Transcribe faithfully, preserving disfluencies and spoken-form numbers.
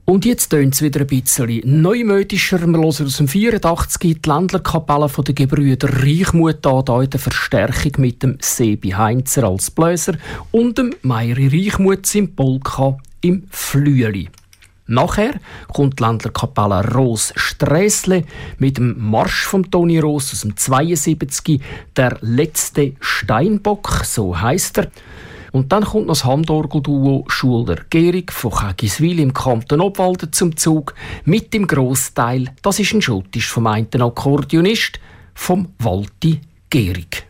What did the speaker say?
Und jetzt tönt es wieder ein bisschen neumodischer. Wir hören aus dem vierundachtzig die Ländlerkapelle der Gebrüder Reichmuth an, hier in der Verstärkung mit dem Sebi Heinzer als Bläser und dem Meiri Reichmuth im Polka im Flüeli. Nachher kommt die Ländlerkapelle Ros Strässle mit dem Marsch von Toni Roos aus dem zweiundsiebzig, der letzte Steinbock, so heisst er. Und dann kommt noch das Handorgelduo Schuler Gehrig von Kägiswil im Kanton Obwalden zum Zug mit dem Grossteil, das ist ein Schottisch vom einen Akkordeonist, vom Walti Gehrig.